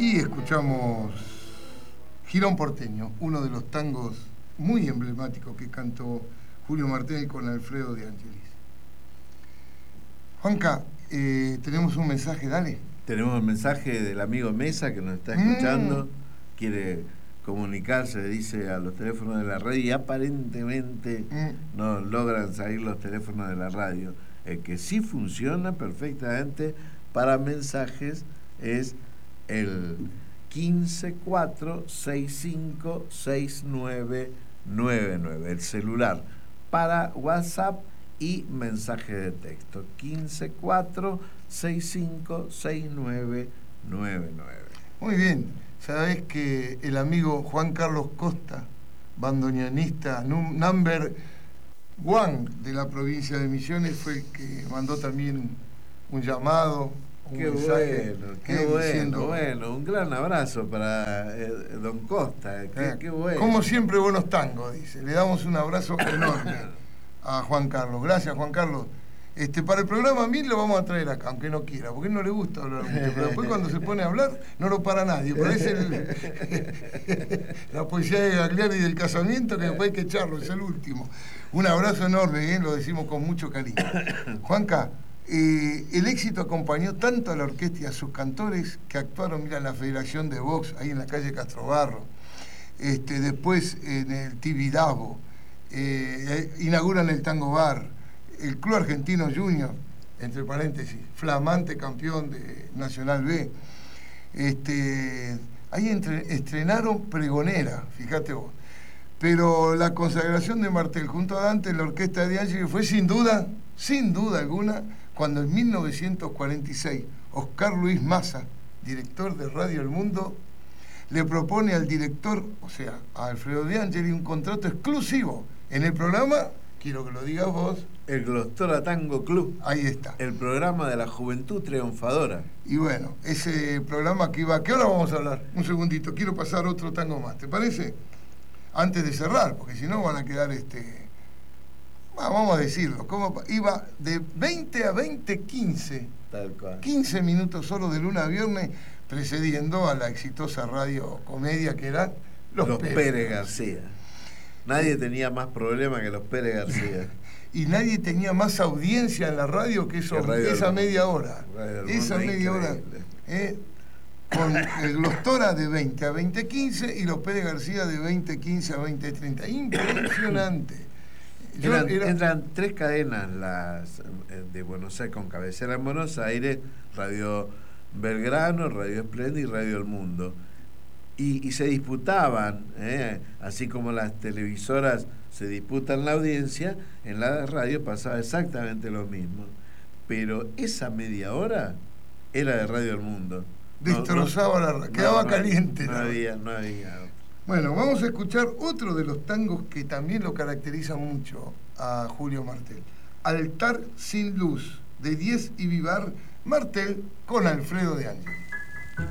Y escuchamos Girón Porteño, uno de los tangos muy emblemáticos que cantó Julio Martel con Alfredo de Angelis. Juanca, tenemos un mensaje, dale. Tenemos el mensaje del amigo Mesa que nos está escuchando, quiere comunicarse, dice, a los teléfonos de la radio y aparentemente no logran salir los teléfonos de la radio. El que sí funciona perfectamente para mensajes es el 154656999, el celular para WhatsApp y mensaje de texto. 154656999. Muy bien, sabés que el amigo Juan Carlos Costa, bandoneonista number one de la provincia de Misiones, fue el que mandó también un llamado. Qué bueno, un gran abrazo para don Costa, qué bueno. Como siempre, buenos tangos, dice. Le damos un abrazo enorme a Juan Carlos. Gracias, Juan Carlos. Para el programa 1000 lo vamos a traer acá, aunque no quiera, porque él no le gusta hablar mucho, pero después cuando se pone a hablar no lo para nadie. Parece la poesía de Gagliani del casamiento, que después hay que echarlo, es el último. Un abrazo enorme, lo decimos con mucho cariño. Juanca, el éxito acompañó tanto a la orquesta y a sus cantores que actuaron, mira, en la Federación de Box, ahí en la calle Castrobarro, después en el Tibidabo, inauguran el Tango Bar, el Club Argentino Junior, entre paréntesis, flamante campeón de Nacional B. Ahí estrenaron Pregonera, fíjate vos. Pero la consagración de Martel junto a Dante en la orquesta de Angeli fue sin duda alguna, cuando en 1946 Oscar Luis Massa, director de Radio El Mundo, le propone al director, o sea, a Alfredo de Angeli, un contrato exclusivo en el programa, quiero que lo digas vos, el Glostora Tango Club. Ahí está. El programa de la juventud triunfadora. Y bueno, ese programa que iba... ¿Qué hora vamos a hablar? Un segundito, quiero pasar otro tango más, ¿te parece? Antes de cerrar, porque si no van a quedar vamos a decirlo, iba de 20 a 20:15, tal cual. 15 minutos solo de lunes a viernes, precediendo a la exitosa radio comedia que eran los Pérez García. Nadie tenía más problema que los Pérez García. Y nadie tenía más audiencia en la radio que esa media hora. Esa media hora. Con el Glostora de 20 a 20:15 y los Pérez García de 20:15 a 20:30. Impresionante. Entran tres cadenas de Buenos Aires, con cabecera en Buenos Aires, Radio Belgrano, Radio Esplendid y Radio El Mundo. Y se disputaban, así como las televisoras se disputan la audiencia, en la radio pasaba exactamente lo mismo. Pero esa media hora era de Radio El Mundo. Destrozaba la radio, quedaba caliente. No había. Bueno, vamos a escuchar otro de los tangos que también lo caracteriza mucho a Julio Martel. Altar sin luz, de Diez y Vivar, Martel con Alfredo de Angeli.